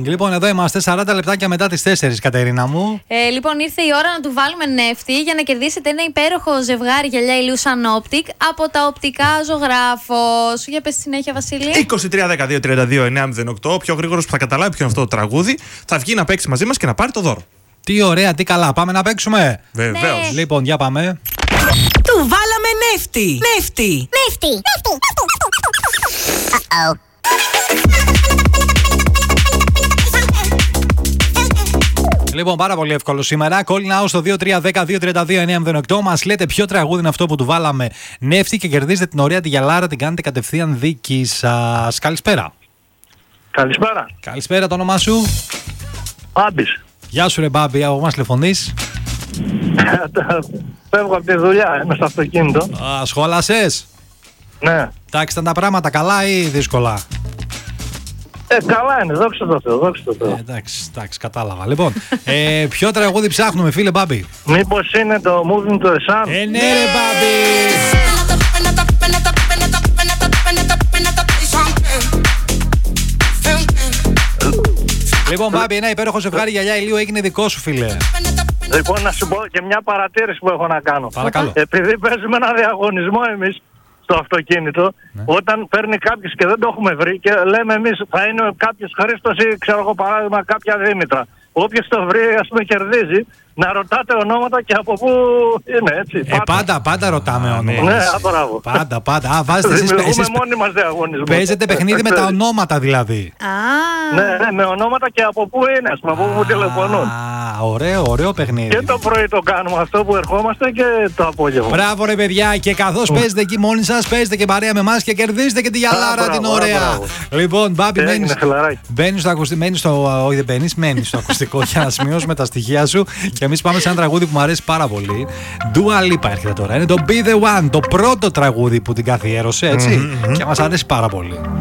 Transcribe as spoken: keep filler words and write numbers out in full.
Λοιπόν, εδώ είμαστε σαράντα λεπτάκια μετά τις τέσσερις, Κατερίνα μου. Ε, λοιπόν, ήρθε η ώρα να του βάλουμε νεύτη για να κερδίσετε ένα υπέροχο ζευγάρι γυαλιά ηλίου Sunoptic από τα οπτικά Ζωγράφος. Για πες τη συνέχεια, Βασίλη. είκοσι τρία δεκαδύο τριάντα δύο εννιά μηδέν οκτώ. Ο πιο γρήγορος που θα καταλάβει ποιο είναι αυτό το τραγούδι θα βγει να παίξει μαζί μας και να πάρει το δώρο. Τι ωραία, τι καλά. Πάμε να παίξουμε. Βεβαίως. Ναι. Λοιπόν, για πάμε. Του βάλαμε νεύτη. Νεύτη. Nifty. Nifty. Uh-oh. Λοιπόν, πάρα πολύ εύκολο σήμερα. Call now στο δύο τρία ένα μηδέν δύο τρία δύο εννιά μηδέν οκτώ. Μας λέτε ποιο τραγούδι είναι αυτό που του βάλαμε νεύτη και κερδίζετε την ωραία τη γυαλάρα. Την κάνετε κατευθείαν δική σας. Καλησπέρα. Καλησπέρα. Καλησπέρα, το όνομά σου. Μπάμπης. Γεια σου, ρε Μπάμπη, από μας τηλεφωνείς. Φεύγω από τη δουλειά, είμαι στο αυτοκίνητο. Α, σχόλασες. Ναι. Εντάξει, ήταν τα πράγματα καλά ή δύσκολα? Ε, καλά είναι, δόξα τω Θεώ, δόξα τω Θεώ. Ε, εντάξει, εντάξει, κατάλαβα. Λοιπόν, ε, ποιο τραγούδι ψάχνουμε, φίλε Μπάμπη? Μήπως είναι το Moving to the Sun? Ε, ναι, ρε Μπάμπη. Λοιπόν, Μπάμπη, ένα υπέροχο ζευγάρι γυαλιά ηλίου έγινε δικό σου, φίλε. Λοιπόν, να σου πω και μια παρατήρηση που έχω να κάνω. Παρακαλώ. Επειδή παίζουμε ένα διαγωνισμό εμείς στο αυτοκίνητο, Ναι. όταν παίρνει κάποιος και δεν το έχουμε βρει και λέμε εμείς θα είναι κάποιος Χρήστος ή ξέρω εγώ παράδειγμα κάποια Δήμητρα. Όποιος το βρει, ας πούμε, κερδίζει. Να ρωτάτε ονόματα και από πού είναι, έτσι. Ε, πάντα, πάντα ρωτάμε ονόματα. Ναι, α, μπράβο. Πάντα, πάντα. Α, βάζετε εσείς, Δημιουργούμε εσείς μόνοι μας διαγωνισμό. παίζετε παιχνίδι με τα ονόματα δηλαδή. Α, Ναι, ναι, με ονόματα και από πού είναι, ας πούμε, από πού τηλεφωνούν. Α, ωραίο, ωραίο παιχνίδι. Και το πρωί το κάνουμε αυτό που ερχόμαστε και το απόγευμα. Μπράβο, ρε παιδιά, και καθώς παίζετε εκεί μόνοι σας, παίζετε και παρέα με εμάς και κερδίζετε και τη γυαλάρα Α, την μπράβο, ωραία. μπράβο. Λοιπόν, Μπάμπη, Έγινε, μένεις, φιλαράκι. μπαίνεις στο ακουστικό. Μένεις στο. Όχι, δεν μπαίνεις, μένεις στο ακουστικό για να σημειώσουμε τα στοιχεία σου. Και εμείς πάμε σε ένα τραγούδι που μου αρέσει πάρα πολύ. Dua Lipa έρχεται τώρα. Είναι το Be the One, το πρώτο τραγούδι που την καθιέρωσε, έτσι. Και μας αρέσει πάρα πολύ.